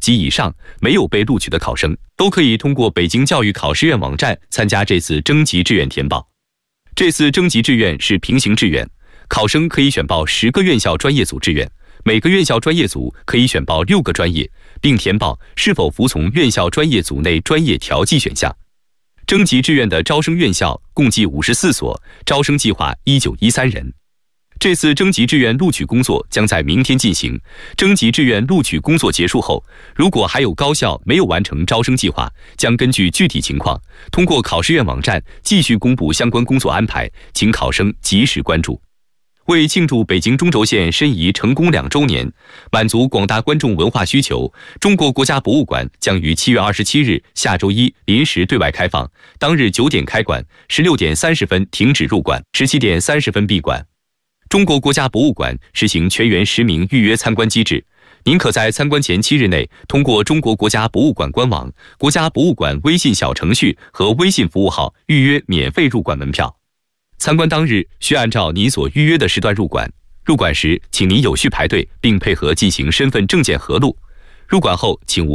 及以上没有被录取的考生，都可以通过北京教育考试院网站参加这次征集志愿填报。这次征集志愿是平行志愿，考生可以选报10个院校专业组志愿，每个院校专业组可以选报6个专业，并填报是否服从院校专业组内专业调剂选项。征集志愿的招生院校共计54所，招生计划1913人。这次征集志愿录取工作将在明天进行。征集志愿录取工作结束后，如果还有高校没有完成招生计划，将根据具体情况，通过考试院网站继续公布相关工作安排，请考生及时关注。为庆祝北京中轴线申遗成功2周年，满足广大观众文化需求，中国国家博物馆将于7月27日下周一临时对外开放，当日9点开馆，16点30分停止入馆，17点30分闭馆。中国国家博物馆实行全员实名预约参观机制，您可在参观前7日内通过中国国家博物馆官网、国家博物馆微信小程序和微信服务号预约免费入馆门票。参观当日需按照您所预约的时段入馆，入馆时请您有序排队，并配合进行身份证件核录。入馆后请